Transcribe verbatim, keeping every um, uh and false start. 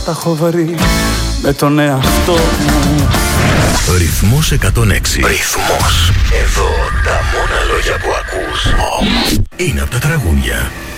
τα έχω βρει με τον εαυτό μου. Ρυθμός εκατόν έξι. Ρυθμός. Εδώ τα μόνα λόγια που ακούς είναι από τα τραγούδια.